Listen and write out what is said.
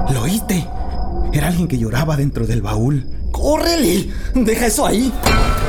¿Lo oíste? Era alguien que lloraba dentro del baúl. ¡Córrele! ¡Deja eso ahí!